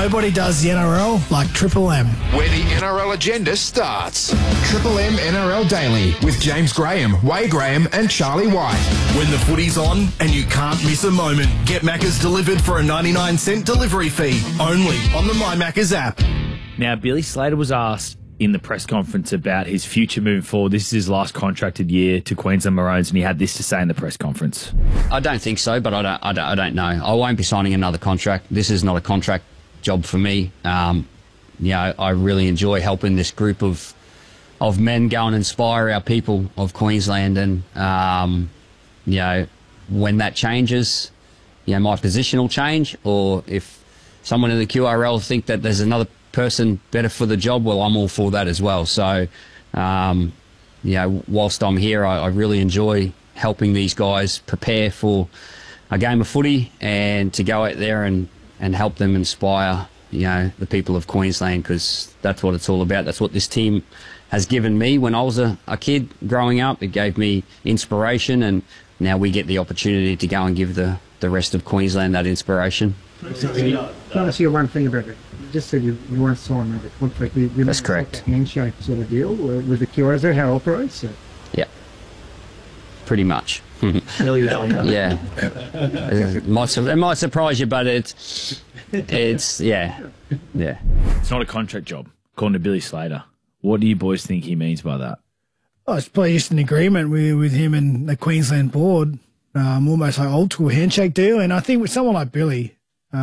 Nobody does the NRL like Triple M. Where the NRL agenda starts. Triple M NRL Daily with James Graham, Way Graham and Charlie White. When the footy's on and you can't miss a moment, get Macca's delivered for a 99-cent delivery fee, only on the My Macca's app. Now, Billy Slater was asked in the press conference about his future moving forward. This is his last contracted year to Queensland Maroons, and he had this to say in the press conference. I don't think so, but I don't know. I won't be signing another contract. This is not a contract job for me. I really enjoy helping this group of men go and inspire our people of Queensland, and when that changes, my position will change, or if someone in the QRL think that there's another person better for the job, well, I'm all for that as well. So, whilst I'm here, I really enjoy helping these guys prepare for a game of footy and to go out there and help them inspire, the people of Queensland, because that's what it's all about. That's what this team has given me when I was a kid growing up. It gave me inspiration, and now we get the opportunity to go and give the rest of Queensland that inspiration. Tell us your one thing about it. You just said you weren't signing the contract. That's correct. Handshake sort of deal with the QRL. Is that how it operates? Yeah, pretty much. Yeah, it might surprise you, but it's yeah. It's not a contract job, according to Billy Slater. What do you boys think he means by that? Oh, it's probably just an agreement with him and the Queensland board, almost like old school handshake deal. And I think with someone like Billy,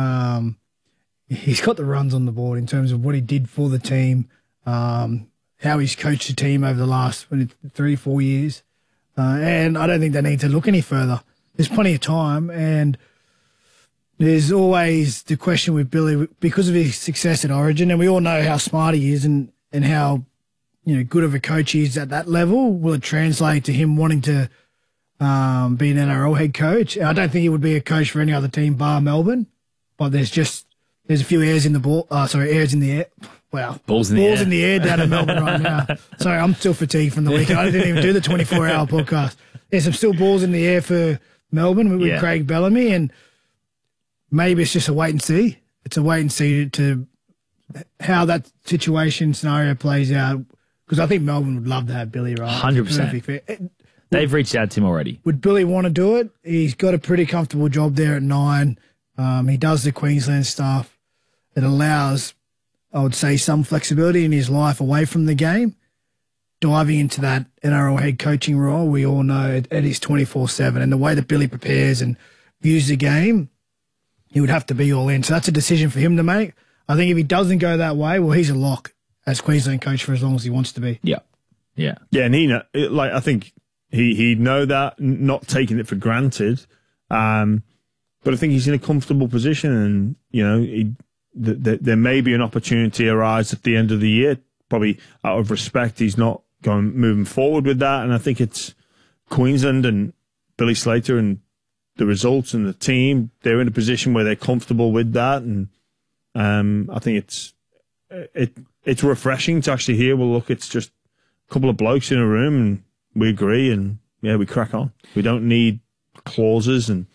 he's got the runs on the board in terms of what he did for the team, how he's coached the team over the last 3-4 years. And I don't think they need to look any further. There's plenty of time, and there's always the question with Billy because of his success at Origin, and we all know how smart he is and how good of a coach he is at that level. Will it translate to him wanting to be an NRL head coach? I don't think he would be a coach for any other team bar Melbourne, but there's a few airs in the ball. Airs in the air. Wow, balls in the air down in Melbourne right now. Sorry, I'm still fatigued from the weekend. I didn't even do the 24-hour podcast. There's some still balls in the air for Melbourne with Craig Bellamy, and maybe it's just a wait and see. It's a wait and see to how that scenario plays out, because I think Melbourne would love to have Billy, right? 100%. They've reached out to him already. Would Billy want to do it? He's got a pretty comfortable job there at Nine. He does the Queensland stuff. It allows, I would say, some flexibility in his life away from the game. Diving into that NRL head coaching role, we all know it is 24/7, and the way that Billy prepares and views the game, he would have to be all in. So that's a decision for him to make. I think if he doesn't go that way, well, he's a lock as Queensland coach for as long as he wants to be. Yeah. And I think he'd know that, not taking it for granted. But I think he's in a comfortable position, and there may be an opportunity arise at the end of the year. Probably out of respect, he's not moving forward with that. And I think it's Queensland and Billy Slater and the results and the team. They're in a position where they're comfortable with that, and I think it's refreshing to actually hear. Well, look, it's just a couple of blokes in a room, and we agree, and we crack on. We don't need clauses and.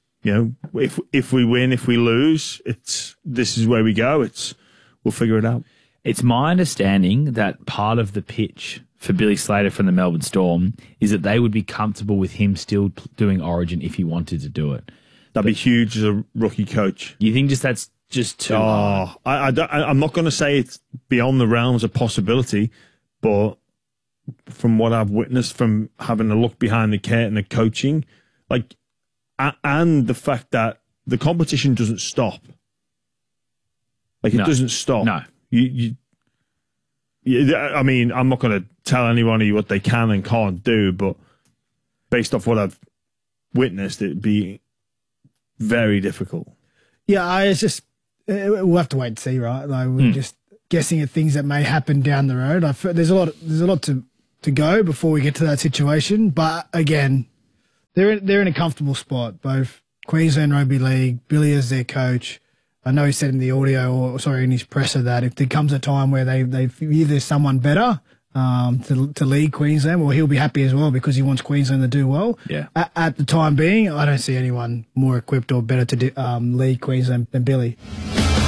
If we win, if we lose, this is where we go. We'll figure it out. It's my understanding that part of the pitch for Billy Slater from the Melbourne Storm is that they would be comfortable with him still doing Origin if he wanted to do it. That'd be huge as a rookie coach. You think that's just too hard? I'm not going to say it's beyond the realms of possibility, but from what I've witnessed from having a look behind the curtain of coaching, and the fact that the competition doesn't stop. It doesn't stop. No. I mean, I'm not going to tell anybody what they can and can't do, but based off what I've witnessed, it'd be very difficult. Yeah, we'll have to wait and see, right? We're just guessing at things that may happen down the road. There's a lot to go before we get to that situation, but again, they're in a comfortable spot, both Queensland Rugby League, Billy as their coach. I know he said in the in his presser that if there comes a time where they feel there's someone better to lead Queensland, well, he'll be happy as well because he wants Queensland to do well. Yeah. At the time being, I don't see anyone more equipped or better to lead Queensland than Billy.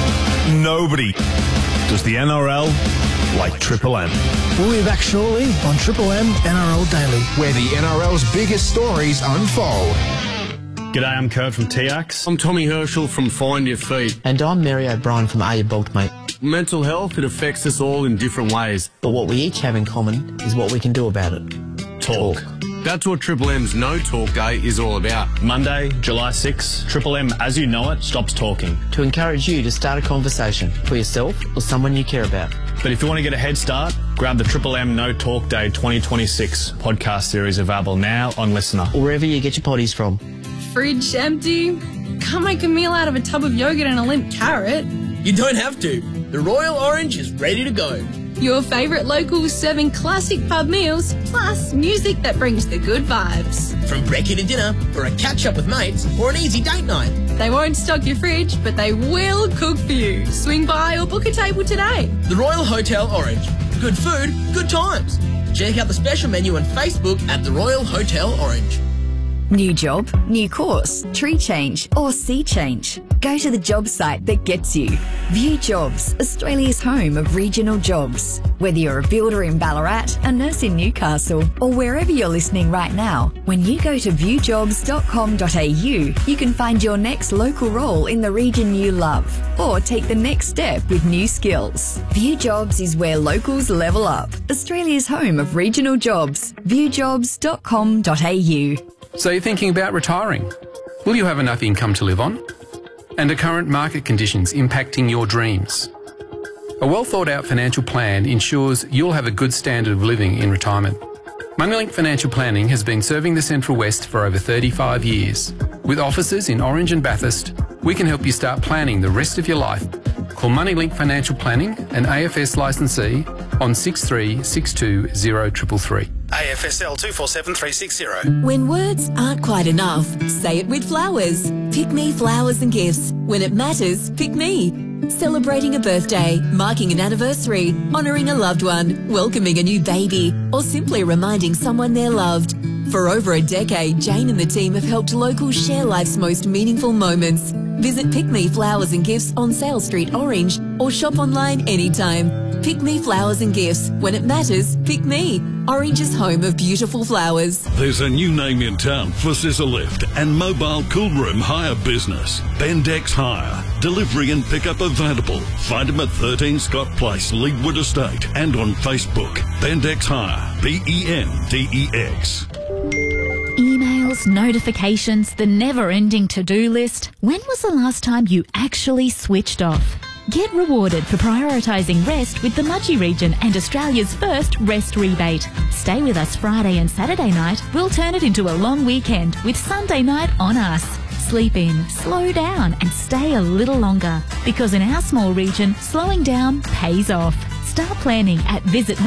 Nobody does the NRL like Triple M. We'll be back shortly on Triple M NRL Daily, where the NRL's biggest stories unfold. G'day, I'm Kurt from TX. I'm Tommy Herschel from Find Your Feet. And I'm Mary O'Brien from Are You Bulked, Mate? Mental health, it affects us all in different ways. But what we each have in common is what we can do about it. Talk. That's what Triple M's No Talk Day is all about. Monday, July 6, Triple M, as you know it, stops talking. To encourage you to start a conversation for yourself or someone you care about. But if you want to get a head start, grab the Triple M No Talk Day 2026 podcast series, available now on Listener. Or wherever you get your potties from. Fridge empty? Can't make a meal out of a tub of yogurt and a limp carrot. You don't have to. The Royal Orange is ready to go. Your favourite locals serving classic pub meals, plus music that brings the good vibes. From brekkie to dinner, for a catch-up with mates, or an easy date night. They won't stock your fridge, but they will cook for you. Swing by or book a table today. The Royal Hotel Orange. Good food, good times. Check out the special menu on Facebook at the Royal Hotel Orange. New job, new course, tree change or sea change. Go to the job site that gets you. View Jobs, Australia's home of regional jobs. Whether you're a builder in Ballarat, a nurse in Newcastle or wherever you're listening right now, when you go to viewjobs.com.au, you can find your next local role in the region you love or take the next step with new skills. View Jobs is where locals level up. Australia's home of regional jobs. viewjobs.com.au. So you're thinking about retiring? Will you have enough income to live on? And are current market conditions impacting your dreams? A well thought out financial plan ensures you'll have a good standard of living in retirement. Moneylink Financial Planning has been serving the Central West for over 35 years. With offices in Orange and Bathurst, we can help you start planning the rest of your life. Call Moneylink Financial Planning, an AFS licensee, on 6362 0333. AFSL 247360. When words aren't quite enough, say it with flowers. Pick Me Flowers and Gifts. When it matters, pick me. Celebrating a birthday, marking an anniversary, honouring a loved one, welcoming a new baby, or simply reminding someone they're loved. For over a decade, Jane and the team have helped locals share life's most meaningful moments. Visit Pick Me Flowers and Gifts on Sale Street, Orange, or shop online anytime. Pick Me Flowers and Gifts. When it matters, pick me. Orange's home of beautiful flowers. There's a new name in town for scissor lift and mobile cool room hire business. Bendex Hire. Delivery and pickup available. Find them at 13 Scott Place, Leadwood Estate, and on Facebook. Bendex Hire. BENDEX. Emails, notifications, the never-ending to-do list. When was the last time you actually switched off? Get rewarded for prioritising rest with the Mudgee region and Australia's first rest rebate. Stay with us Friday and Saturday night. We'll turn it into a long weekend with Sunday night on us. Sleep in, slow down and stay a little longer. Because in our small region, slowing down pays off. Start planning at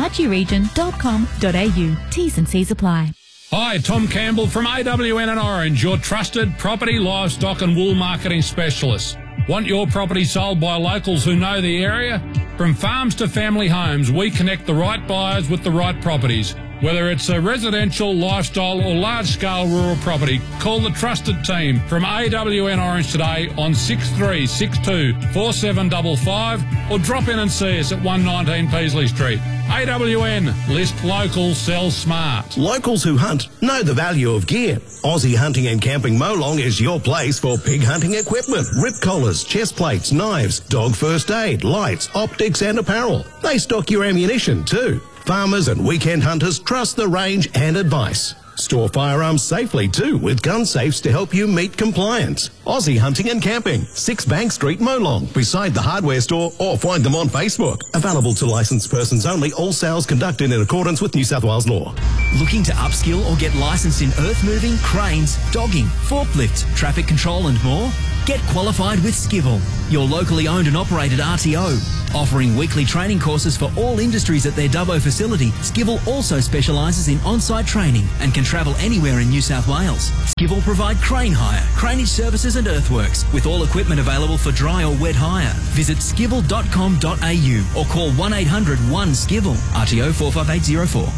visitmudgeeregion.com.au. T's and C's apply. Hi, Tom Campbell from AWN and Orange, your trusted property, livestock and wool marketing specialist. Want your property sold by locals who know the area? From farms to family homes, we connect the right buyers with the right properties. Whether it's a residential, lifestyle or large-scale rural property, call the trusted team from AWN Orange today on 6362 4755 or drop in and see us at 119 Peasley Street. AWN, list local, sell smart. Locals who hunt know the value of gear. Aussie Hunting and Camping Molong is your place for pig hunting equipment, rip collars, chest plates, knives, dog first aid, lights, optics and apparel. They stock your ammunition too. Farmers and weekend hunters trust the range and advice. Store firearms safely too with gun safes to help you meet compliance. Aussie Hunting and Camping, 6 Bank Street, Molong, beside the hardware store, or find them on Facebook. Available to licensed persons only, all sales conducted in accordance with New South Wales law. Looking to upskill or get licensed in earth moving, cranes, dogging, forklifts, traffic control and more? Get qualified with Skivel, your locally owned and operated RTO. Offering weekly training courses for all industries at their Dubbo facility, Skivel also specialises in on-site training and can travel anywhere in New South Wales. Skivel provide crane hire, craneage services and earthworks, with all equipment available for dry or wet hire. Visit skivel.com.au or call 1-800-1-SKIVEL, RTO 45804.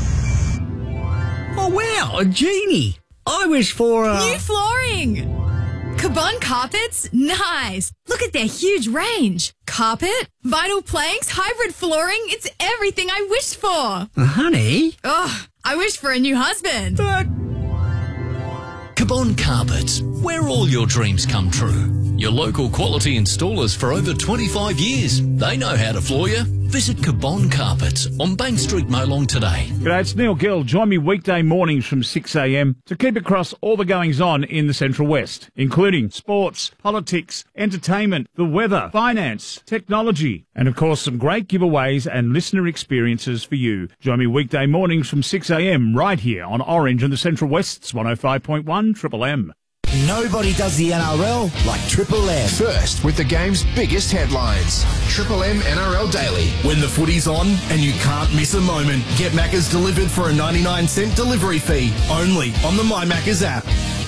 Oh wow, a genie! I wish for new flooring! Cabon carpets? Nice! Look at their huge range. Carpet, vinyl planks, hybrid flooring. It's everything I wished for. Honey? Oh, I wish for a new husband. Cabon Carpets, where all your dreams come true. Your local quality installers for over 25 years. They know how to floor you. Visit Cabon Carpets on Bank Street, Molong today. G'day, it's Neil Gill. Join me weekday mornings from 6 a.m. to keep across all the goings-on in the Central West, including sports, politics, entertainment, the weather, finance, technology, and of course some great giveaways and listener experiences for you. Join me weekday mornings from 6 a.m. right here on Orange and the Central West's 105.1 Triple M. Nobody does the NRL like Triple M. First with the game's biggest headlines. Triple M NRL Daily. When the footy's on and you can't miss a moment, get Macca's delivered for a 99-cent delivery fee only on the My Macca's app.